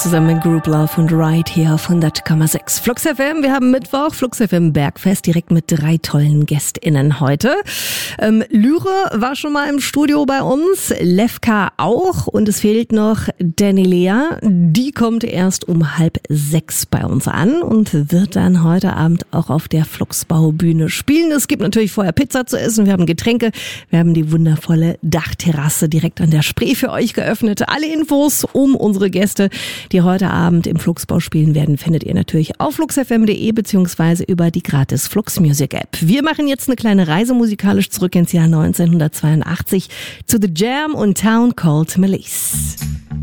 Zusammen mit Group Love und Ride hier auf 100,6. Flux FM, wir haben Mittwoch, Flux FM Bergfest, direkt mit 3 tollen GästInnen heute. Lyre war schon mal im Studio bei uns, Levka auch und es fehlt noch Dannilea. Die kommt erst um 5:30 bei uns an und wird dann heute Abend auch auf der Fluxbaubühne spielen. Es gibt natürlich vorher Pizza zu essen, wir haben Getränke, wir haben die wundervolle Dachterrasse direkt an der Spree für euch geöffnet. Alle Infos um unsere Gäste, die heute Abend im Fluxbau spielen werden, findet ihr natürlich auf fluxfm.de beziehungsweise über die gratis Flux Music App. Wir machen jetzt eine kleine Reise musikalisch zurück ins Jahr 1982 zu The Jam und Town Called Malice.